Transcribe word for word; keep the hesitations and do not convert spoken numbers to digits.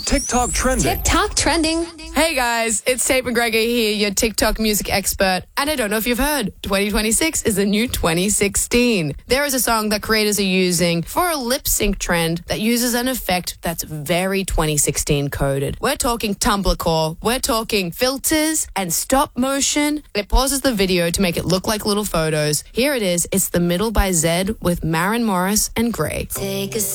TikTok trending. TikTok trending. Hey guys, it's Tate McGregor here, your TikTok music expert. And I don't know if you've heard, twenty twenty-six is the new twenty sixteen. There is a song that creators are using for a lip sync trend that uses an effect that's very twenty sixteen coded. We're talking Tumblr core, we're talking filters and stop motion. It pauses the video to make it look like little photos. Here it is, it's The Middle by Zed with Maren Morris and Gray. Take a